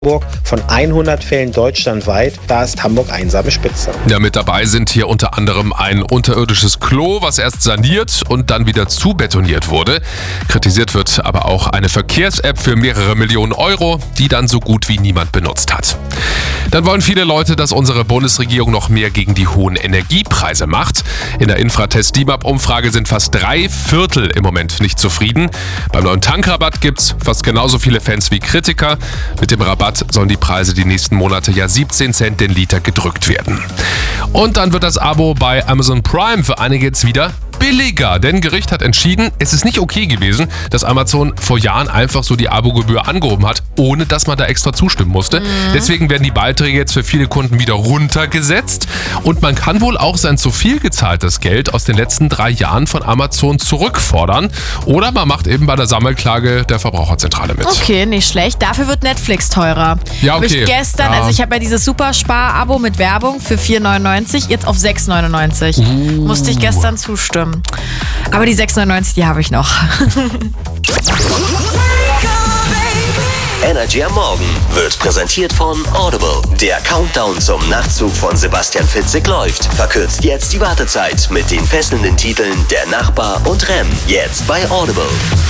Von 100 Fällen deutschlandweit, da ist Hamburg einsame Spitze. Ja, mit dabei sind hier unter anderem ein unterirdisches Klo, was erst saniert und dann wieder zubetoniert wurde. Kritisiert wird aber auch eine Verkehrs-App für mehrere Millionen Euro, die dann so gut wie niemand benutzt hat. Dann wollen viele Leute, dass unsere Bundesregierung noch mehr gegen die hohen Energiepreise macht. In der Infratest DIMAP-Umfrage sind fast 3/4 im Moment nicht zufrieden. Beim neuen Tankrabatt gibt's fast genauso viele Fans wie Kritiker. Mit dem Rabatt sollen die Preise die nächsten Monate ja 17 Cent den Liter gedrückt werden. Und dann wird das Abo bei Amazon Prime für einige jetzt wieder billiger, denn Gericht hat entschieden, es ist nicht okay gewesen, dass Amazon vor Jahren einfach so die Abogebühr angehoben hat, ohne dass man da extra zustimmen musste. Deswegen werden die Beiträge jetzt für viele Kunden wieder runtergesetzt und man kann wohl auch sein zu viel gezahltes Geld aus den letzten 3 Jahren von Amazon zurückfordern oder man macht eben bei der Sammelklage der Verbraucherzentrale mit. Okay, nicht schlecht. Dafür wird Netflix teurer. Ja, okay. Habe ich gestern, also ich habe ja dieses Superspar-Abo mit Werbung für 4,99, jetzt auf 6,99. Musste ich gestern zustimmen. Aber die 6,99, die habe ich noch. Energy am Morgen wird präsentiert von Audible. Der Countdown zum Nachtzug von Sebastian Fitzek läuft. Verkürzt jetzt die Wartezeit mit den fesselnden Titeln Der Nachbar und Rem. Jetzt bei Audible.